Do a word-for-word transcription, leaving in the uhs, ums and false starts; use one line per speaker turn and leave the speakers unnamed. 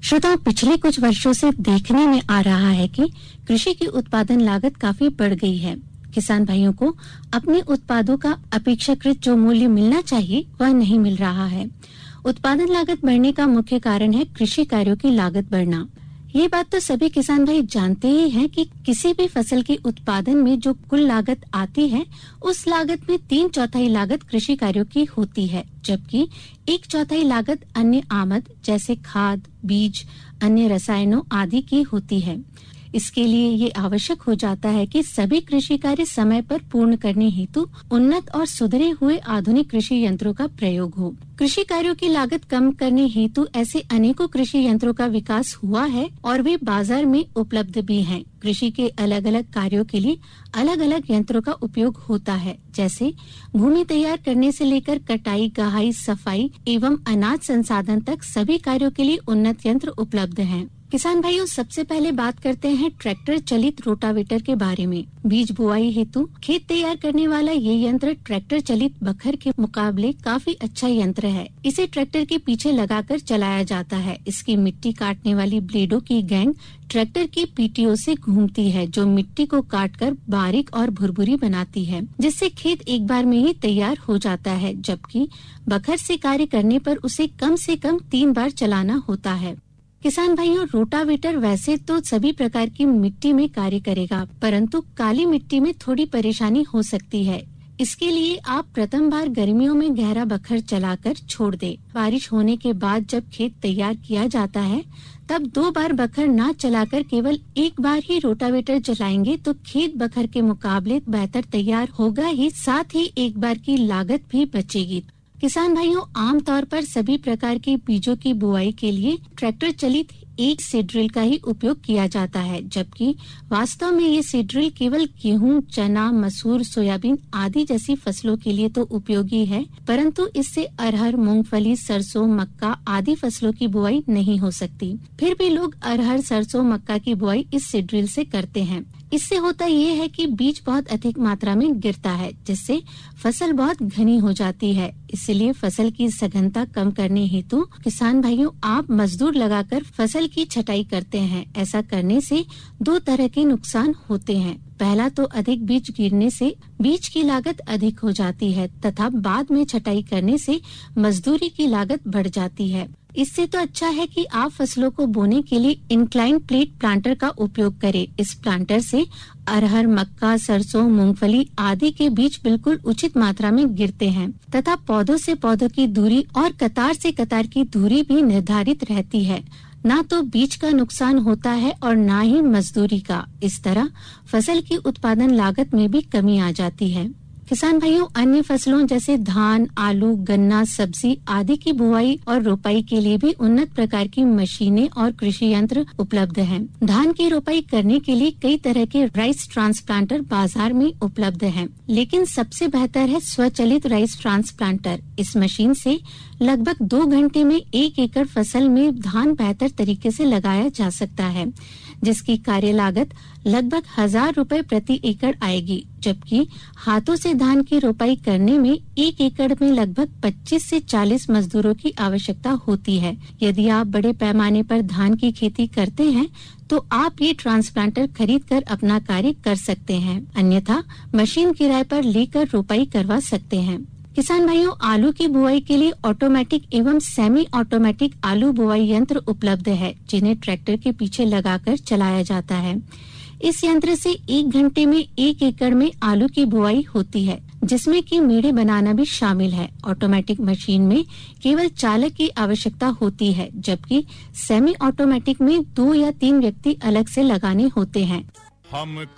श्रोताओं, पिछले कुछ वर्षों से देखने में आ रहा है कि कृषि की उत्पादन लागत काफी बढ़ गई है। किसान भाइयों को अपने उत्पादों का अपेक्षाकृत जो मूल्य मिलना चाहिए वह नहीं मिल रहा है। उत्पादन लागत बढ़ने का मुख्य कारण है कृषि कार्यों की लागत बढ़ना। ये बात तो सभी किसान भाई जानते ही हैं कि किसी भी फसल के उत्पादन में जो कुल लागत आती है, उस लागत में तीन चौथाई लागत कृषि कार्यों की होती है, जबकि एक चौथाई लागत अन्य आमद जैसे खाद, बीज, अन्य रसायनों आदि की होती है। इसके लिए ये आवश्यक हो जाता है कि सभी कृषि कार्य समय पर पूर्ण करने हेतु उन्नत और सुधरे हुए आधुनिक कृषि यंत्रों का प्रयोग हो। कृषि कार्यों की लागत कम करने हेतु ऐसे अनेकों कृषि यंत्रों का विकास हुआ है और वे बाजार में उपलब्ध भी हैं। कृषि के अलग अलग कार्यों के लिए अलग अलग यंत्रों का उपयोग होता है, जैसे भूमि तैयार करने से लेकर कटाई, गहाई, सफाई एवं अनाज संसाधन तक सभी कार्यों के लिए उन्नत यंत्र उपलब्ध हैं। किसान भाइयों, सबसे पहले बात करते हैं ट्रैक्टर चलित रोटावेटर के बारे में। बीज बुआई हेतु खेत तैयार करने वाला ये यंत्र ट्रैक्टर चलित बखर के मुकाबले काफी अच्छा यंत्र है। इसे ट्रैक्टर के पीछे लगाकर चलाया जाता है। इसकी मिट्टी काटने वाली ब्लेडों की गैंग ट्रैक्टर की पीटीओ से घूमती है, जो मिट्टी को काटकर बारीक और भुरभुरी बनाती है, जिससे खेत एक बार में ही तैयार हो जाता है। जबकि बखर से कार्य करने पर उसे कम से कम तीन बार चलाना होता है। किसान भाइयों, रोटावेटर वैसे तो सभी प्रकार की मिट्टी में कार्य करेगा, परंतु काली मिट्टी में थोड़ी परेशानी हो सकती है। इसके लिए आप प्रथम बार गर्मियों में गहरा बखर चलाकर छोड़ दे। बारिश होने के बाद जब खेत तैयार किया जाता है, तब दो बार बखर ना चलाकर केवल एक बार ही रोटावेटर चलाएंगे तो खेत बखर के मुकाबले बेहतर तैयार होगा ही, साथ ही एक बार की लागत भी बचेगी। किसान भाइयों, आमतौर पर सभी प्रकार के बीजों की बुआई के लिए ट्रैक्टर चलित एक सीड ड्रिल का ही उपयोग किया जाता है, जबकि वास्तव में ये सीड ड्रिल केवल गेहूं, चना, मसूर, सोयाबीन आदि जैसी फसलों के लिए तो उपयोगी है, परंतु इससे अरहर, मूंगफली, सरसों, मक्का आदि फसलों की बुआई नहीं हो सकती। फिर भी लोग अरहर, सरसों, मक्का की बुआई इस सीड ड्रिल से करते हैं। इससे होता ये है कि बीज बहुत अधिक मात्रा में गिरता है, जिससे फसल बहुत घनी हो जाती है। इसलिए फसल की सघनता कम करने हेतु किसान भाइयों, आप मजदूर लगाकर फसल की छटाई करते हैं। ऐसा करने से दो तरह के नुकसान होते हैं। पहला तो अधिक बीज गिरने से बीज की लागत अधिक हो जाती है तथा बाद में छटाई करने से मजदूरी की लागत बढ़ जाती है। इससे तो अच्छा है कि आप फसलों को बोने के लिए इंक्लाइन प्लेट प्लांटर का उपयोग करें। इस प्लांटर से अरहर, मक्का, सरसों, मूंगफली आदि के बीज बिल्कुल उचित मात्रा में गिरते हैं तथा पौधों से पौधों की दूरी और कतार से कतार की दूरी भी निर्धारित रहती है। ना तो बीज का नुकसान होता है और ना ही मजदूरी का। इस तरह फसल की उत्पादन लागत में भी कमी आ जाती है। किसान भाइयों, अन्य फसलों जैसे धान, आलू, गन्ना, सब्जी आदि की बुआई और रोपाई के लिए भी उन्नत प्रकार की मशीनें और कृषि यंत्र उपलब्ध हैं। धान की रोपाई करने के लिए कई तरह के राइस ट्रांसप्लांटर बाजार में उपलब्ध हैं, लेकिन सबसे बेहतर है स्वचालित राइस ट्रांसप्लांटर। इस मशीन से लगभग दो घंटे में एक एकड़ फसल में धान बेहतर तरीके से लगाया जा सकता है, जिसकी कार्य लागत लगभग हजार रुपए प्रति एकड़ आएगी। जबकि हाथों से धान की रोपाई करने में एक एकड़ में लगभग पच्चीस से चालीस मजदूरों की आवश्यकता होती है। यदि आप बड़े पैमाने पर धान की खेती करते हैं तो आप ये ट्रांसप्लांटर खरीद कर अपना कार्य कर सकते हैं, अन्यथा मशीन किराए पर लेकर रोपाई करवा सकते हैं। किसान भाइयों, आलू की बुआई के लिए ऑटोमेटिक एवं सेमी ऑटोमेटिक आलू बुआई यंत्र उपलब्ध है, जिन्हें ट्रैक्टर के पीछे लगाकर चलाया जाता है। इस यंत्र से एक घंटे में एक एकड़ में आलू की बुआई होती है, जिसमें कि मेढ़े बनाना भी शामिल है। ऑटोमेटिक मशीन में केवल चालक की आवश्यकता होती है, जबकि सेमी ऑटोमेटिक में दो या तीन व्यक्ति अलग से लगाने होते हैं। हम